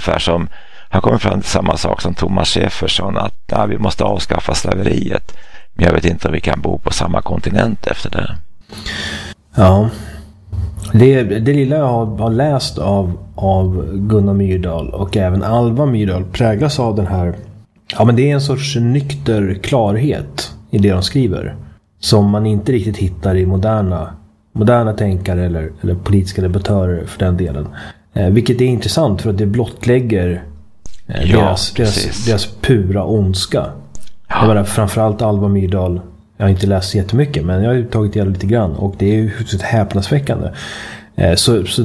ungefär som han kommer fram till samma sak som Thomas Jefferson, att vi måste avskaffa slaveriet. Men jag vet inte om vi kan bo på samma kontinent efter det. Ja, det lilla jag har läst av Gunnar Myrdal och även Alva Myrdal präglas av den här, men det är en sorts nykter klarhet i det de skriver som man inte riktigt hittar i moderna tänkare eller politiska debattörer för den delen. Vilket är intressant för att det blottlägger deras pura ondska. Ja. Det var framförallt Alva Myrdal. Jag har inte läst jättemycket, men jag har tagit del lite grann och det är ju häpnadsväckande. Så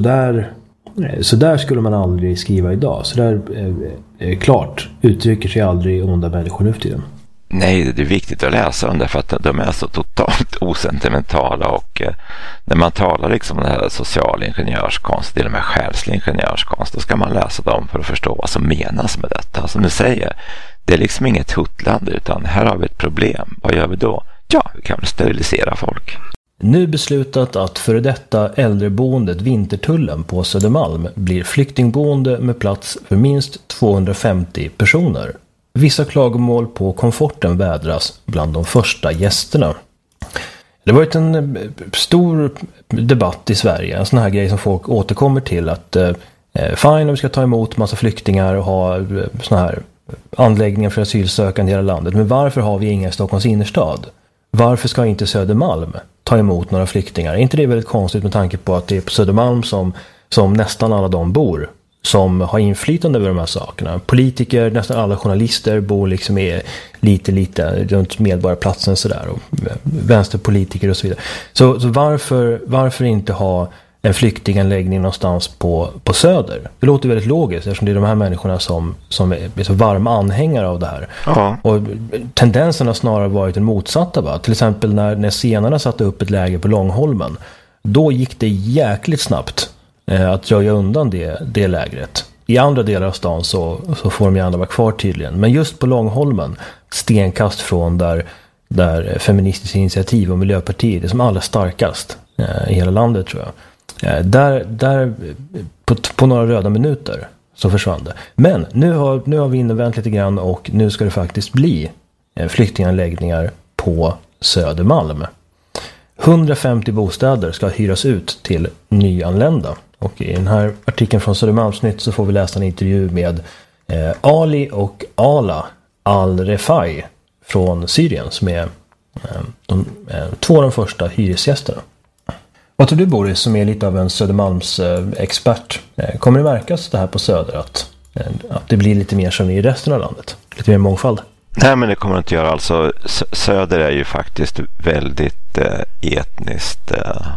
där skulle man aldrig skriva idag. Så där klart uttrycker sig aldrig onda människor nu för tiden. Nej, det är viktigt att läsa dem därför att de är så totalt osentimentala, och när man talar liksom om det här social ingenjörskonst, det är de här själslig ingenjörskonst, då ska man läsa dem för att förstå vad som menas med detta. Som du säger, det är liksom inget hutlande, utan här har vi ett problem. Vad gör vi då? Ja, vi kan väl sterilisera folk. Nu beslutat att före detta äldreboendet Vintertullen på Södermalm blir flyktingboende med plats för minst 250 personer. Vissa klagomål på komforten vädras bland de första gästerna. Det har varit en stor debatt i Sverige, en sån här grej som folk återkommer till, att fine, om vi ska ta emot massa flyktingar och ha såna här anläggningar för asylsökande i hela landet, men varför har vi inga i Stockholms innerstad? Varför ska inte Södermalm ta emot några flyktingar? Är inte det väldigt konstigt med tanke på att det är på Södermalm som nästan alla de bor, som har inflytande över de här sakerna? Politiker, nästan alla journalister bor liksom lite runt Medborgarplatsen sådär, och vänsterpolitiker och så vidare. Så varför inte ha en flyktinganläggning någonstans på Söder? Det låter väldigt logiskt eftersom det är de här människorna som är så varma anhängare av det här. Ja. Och tendensen har snarare varit den motsatta. Va? Till exempel när senarna satte upp ett läger på Långholmen, då gick det jäkligt snabbt att röja undan det lägret. I andra delar av stan så får de gärna vara kvar tydligen. Men just på Långholmen, stenkast från där Feministiskt initiativ och Miljöpartiet är som allra starkast i hela landet, tror jag. Där på några röda minuter så försvann det. Men nu har vi invänt lite grann, och nu ska det faktiskt bli flyktinganläggningar på Södermalm. 150 bostäder ska hyras ut till nyanlända. Och i den här artikeln från Södermalmsnytt så får vi läsa en intervju med Ali och Ala Al-Refai från Syrien, som är två av de första hyresgästerna. Vad tror du, Boris, som är lite av en Södermalms expert? Kommer det märkas det här på Söder att det blir lite mer som i resten av landet? Lite mer mångfald? Nej, men det kommer det inte göra. Alltså, Söder är ju faktiskt väldigt etniskt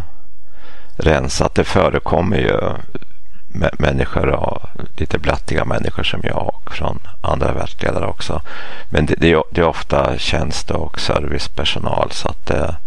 rensat. Det förekommer ju människor, lite blattiga människor som jag, och från andra världsdelar också. Men det är ofta tjänste- och servicepersonal, så att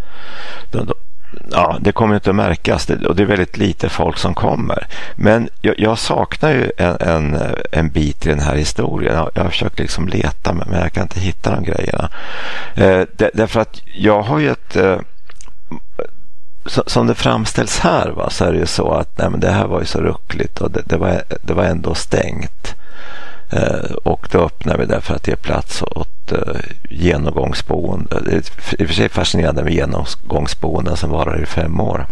det kommer inte att märkas, och det är väldigt lite folk som kommer. Men jag saknar ju en bit i den här historien. Jag har försökt liksom leta, men jag kan inte hitta de grejerna. Därför att jag har ju som det framställs här, va, så är det ju så att nej, men det här var ju så ruckligt, och det var ändå stängt. Och då öppnar vi det för att ge plats åt genomgångsboende. Det är i och för sig fascinerande med genomgångsboenden som varar i 5 år.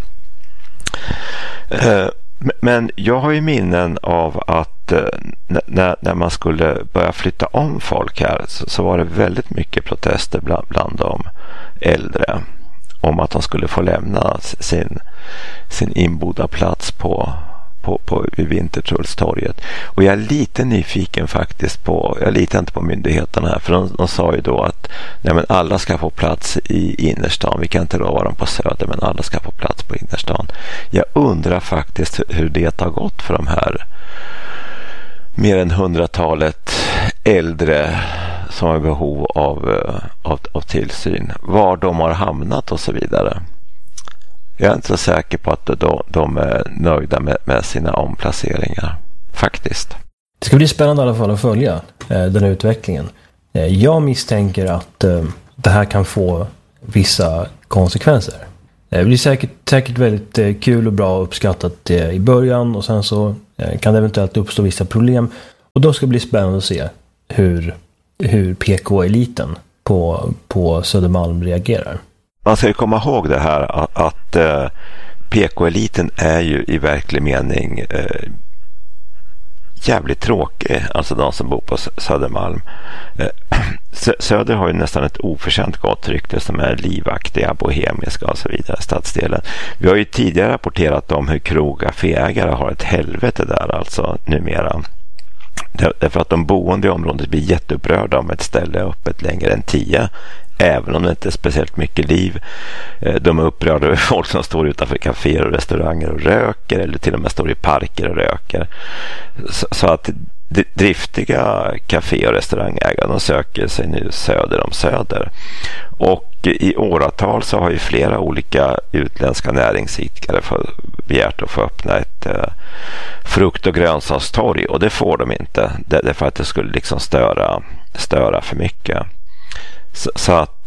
Men jag har ju minnen av att när man skulle börja flytta om folk här, så var det väldigt mycket protester bland de äldre om att de skulle få lämna sin inbodda plats vid Vintertullstorget. Och jag är lite nyfiken faktiskt jag litar inte på myndigheterna här, för de sa ju då att nej, men alla ska få plats i innerstan. Vi kan inte lova dem på Söder, men alla ska få plats på innerstan. Jag undrar faktiskt hur det har gått för de här mer än 100-talet äldre som har behov av tillsyn. Var de har hamnat och så vidare. Jag är inte så säker på att de är nöjda med sina omplaceringar, faktiskt. Det ska bli spännande i alla fall att följa den här utvecklingen. Jag misstänker att det här kan få vissa konsekvenser. Det blir säkert väldigt kul och bra och uppskattat i början, och sen så kan det eventuellt uppstå vissa problem. Och då ska det bli spännande att se hur PK-eliten på Södermalm reagerar. Man ska ju komma ihåg det här att PK-eliten är ju i verklig mening jävligt tråkig, alltså de som bor på Södermalm. Söder har ju nästan ett oförtjänt gott rykte som är livaktiga, bohemiska och så vidare, stadsdelen. Vi har ju tidigare rapporterat om hur krogkaféägare har ett helvete där alltså numera. Därför att de boende i området blir jätteupprörda om ett ställe är öppet längre än 10, även om det inte är speciellt mycket liv. De är upprörda över folk som står utanför kaféer och restauranger och röker, eller till och med står i parker och röker. Så att driftiga kafé- och restaurangägare, de söker sig nu söder om Söder. Och i åratal så har ju flera olika utländska näringsidkare begärt att få öppna ett frukt- och grönsakstorg, och det får de inte. Det är för att det skulle liksom störa för mycket. Så att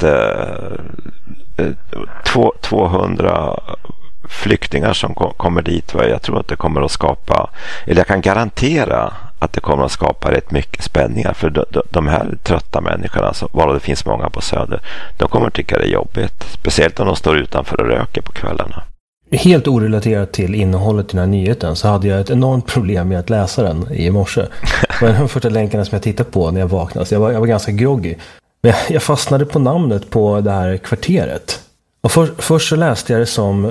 200 flyktingar som kommer dit, jag tror att det kommer att skapa, eller jag kan garantera att det kommer att skapa rätt mycket spänningar, för de här trötta människorna, varav det finns många på Söder, de kommer tycka det är jobbigt, speciellt om de står utanför och röker på kvällarna. Helt orelaterat till innehållet i den här nyheten så hade jag ett enormt problem med att läsa den i morse. Det var de första länkarna som jag tittade på när jag vaknade, så jag var ganska groggy. Men jag fastnade på namnet på det här kvarteret. Och först så läste jag det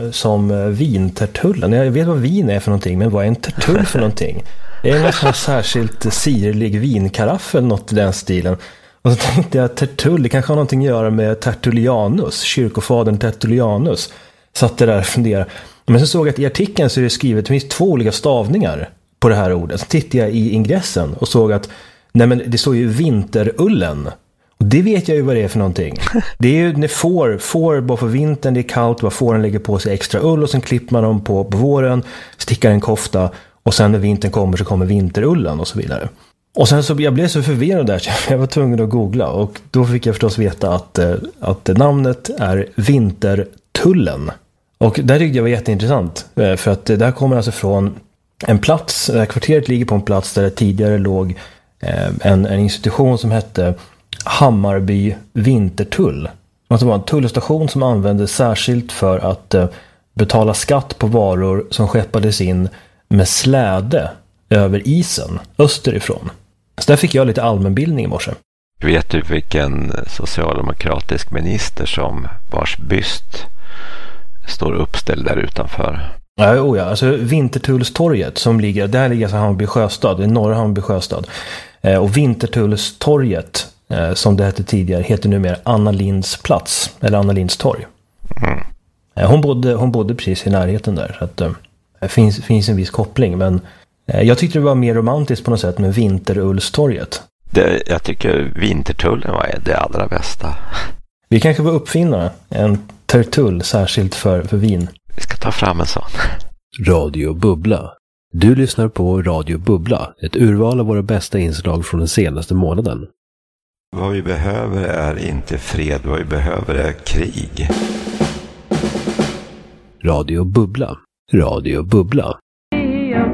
som vintertullen. Jag vet vad vin är för någonting, men vad är en tertull för någonting? Är det något särskilt sirlig vinkaraff eller något i den stilen? Och så tänkte jag, tertull, det kanske har någonting att göra med Tertullianus, kyrkofadern Tertullianus. Satt det där och funderade. Men så såg jag att i artikeln så är det skrivet, det finns 2 olika stavningar på det här ordet. Så tittade jag i ingressen och såg att nej, men det står ju vinterullen. Och det vet jag ju vad det är för någonting. Det är ju när får bara för vintern, det är kallt, vad fåren lägger på sig extra ull och sen klipper man dem på våren, stickar en kofta och sen när vintern kommer så kommer vinterullen och så vidare. Och sen så jag blev så förvirrad där så jag var tvungen att googla, och då fick jag förstås veta att namnet är Vintertullen. Och där tyckte jag var jätteintressant, för att det där kommer alltså från en plats, kvarteret ligger på en plats där det tidigare låg en institution som hette Hammarby Vintertull. Det var en tullstation som användes särskilt för att betala skatt på varor som skeppades in med släde över isen österifrån. Så där fick jag lite allmänbildning i morse. Vet du vilken socialdemokratisk minister som vars byst står uppställd där utanför? Ja, alltså Vintertullstorget som ligger, där ligger alltså Hammarby Sjöstad, i norra Hammarby Sjöstad. Och Vintertullstorget, som det hette tidigare, heter numera Anna Linds plats, eller Anna Linds torg. Hon bodde precis i närheten där, så att det finns en viss koppling, men jag tyckte det var mer romantiskt på något sätt med Vinterullstorget. Jag tycker Vintertullen var det allra bästa. Vi kanske var uppfinnare, en tertull särskilt för vin. Vi ska ta fram en sån. Radio Bubbla. Du lyssnar på Radio Bubbla, ett urval av våra bästa inslag från den senaste månaden. Vad vi behöver är inte fred, vad vi behöver är krig. Radio Bubbla. Radio Bubbla.